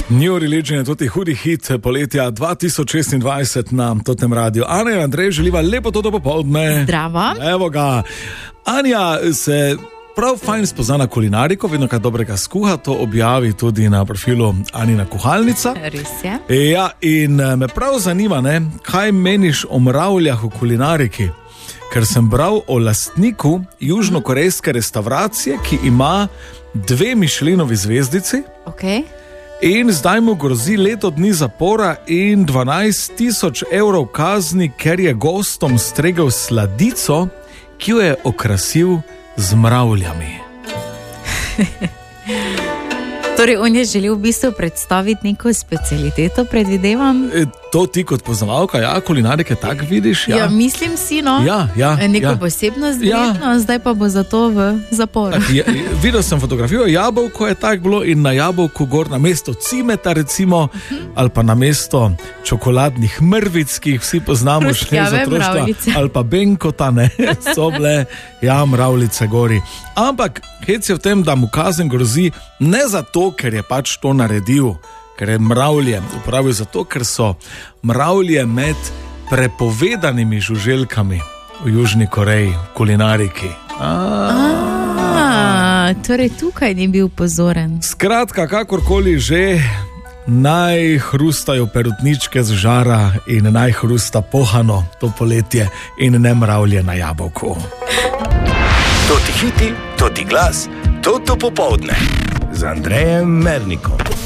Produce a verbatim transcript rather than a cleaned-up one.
New Religion je tudi hudi hit poletja dva tisoč šestindvajset na Totem radiju. Anja in Andrej želiva lepo toto popoldne. Zdravo. Evo ga. Anja se prav fajn spozna na kulinariko, vedno kaj dobrega skuha, to objavi tudi na profilu Anina kuhalnica. Res je. Ja, in me prav zanima, ne, kaj meniš o mravljah v kulinariki? Ker sem bral o lastniku južnokorejske restauracije, ki ima dve Michelinovi zvezdici. Okay. In zdaj mu grozi leto dni zapora in dvanajst tisoč evrov kazni, ker je gostom stregel sladico, ki jo je okrasil z mravljami. Torej, on je želel v bistvu predstaviti neko specialiteto, predvidevam. E, to ti kot poznavalka, ja, kulinarike tak vidiš, ja. Ja, mislim si, no. Ja, ja, neko ja. posebnost vredno, ja. Zdaj pa bo zato v zaporu. Tak, ja, videl sem fotografijo, jabolko je tak bilo in na jabolku gor na mesto cimeta recimo, ali pa na mesto čokoladnih mrvic, ki jih vsi poznamo še iz otroštva, ali pa benkota, ne, so bile, ja, mravljice gori. Ampak hec je v tem, da mu kazen grozi ne zato, ker je pač to naredil, ker je mravlje uporabil zato, ker so mravlje med prepovedanimi žuželkami v Južni Koreji, v kulinariki. A, torej tukaj ni bil pozoren. Skratka, kakorkoli že, naj hrustajo perutničke z žara in naj hrusta pohano to poletje in ne mravlje na jabolku. To ti hiti, to ti glas, to to popoldne z Andrejem Mernikom.